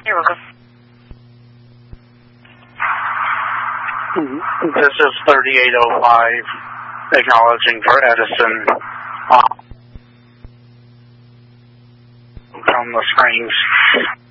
You're welcome. This is 3805, acknowledging for Edison from the Springs.